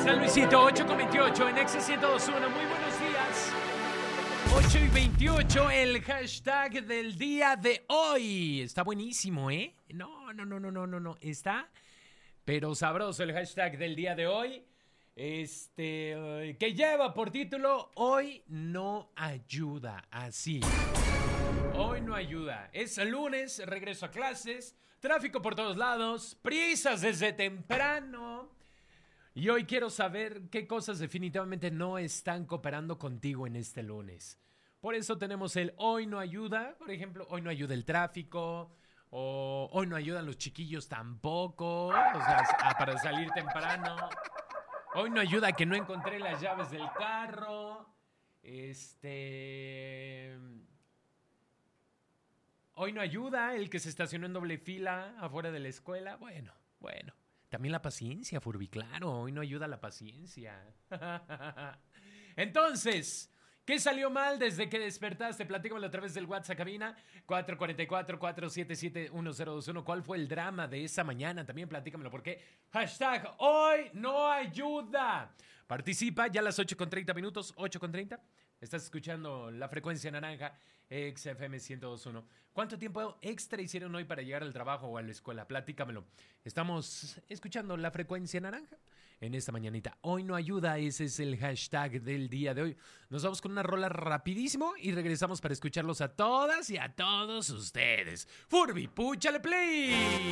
San Luisito, 8:28 en Exa 102.1. Muy buenos días. 8:28, el hashtag del día de hoy. Está buenísimo, ¿eh? No. Está, pero sabroso el hashtag del día de hoy. Que lleva por título Hoy no ayuda. Así. Hoy no ayuda. Es lunes, regreso a clases, tráfico por todos lados, prisas desde temprano. Y hoy quiero saber qué cosas definitivamente no están cooperando contigo en este lunes. Por eso tenemos el Hoy no ayuda. Por ejemplo, hoy no ayuda el tráfico. O hoy no ayudan los chiquillos tampoco. O sea, para salir temprano. Hoy no ayuda que no encontré las llaves del carro. Hoy no ayuda el que se estacionó en doble fila afuera de la escuela. Bueno. También la paciencia, Furby, claro. Hoy no ayuda la paciencia. Entonces, ¿qué salió mal desde que despertaste? Platícamelo a través del WhatsApp cabina 444-477-1021. ¿Cuál fue el drama de esa mañana? También platícamelo. ¿Por qué? Hashtag Hoy no ayuda. Participa ya a las 8:30 minutos. 8:30. Estás escuchando La Frecuencia Naranja, XFM 102.1. ¿Cuánto tiempo extra hicieron hoy para llegar al trabajo o a la escuela? Platícamelo. Estamos escuchando La Frecuencia Naranja en esta mañanita. Hoy no ayuda, ese es el hashtag del día de hoy. Nos vamos con una rola rapidísimo y regresamos para escucharlos a todas y a todos ustedes. Furby, púchale play.